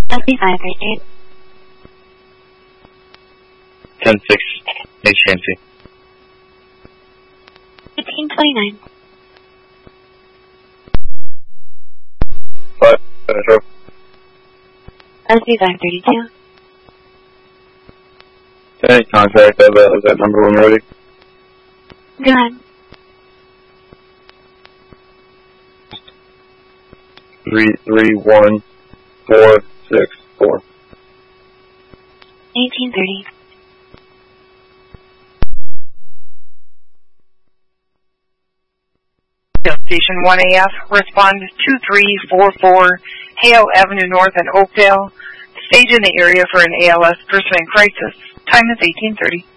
SB538. 10-6, HMC. 1829. 5, SB532. Any contact, is that number when you're ready? Go ahead. 331464. 1830. Station 1AF, respond 2344 Hale Avenue North in Oakdale. Stage in the area for an ALS person in crisis. Time is 1830.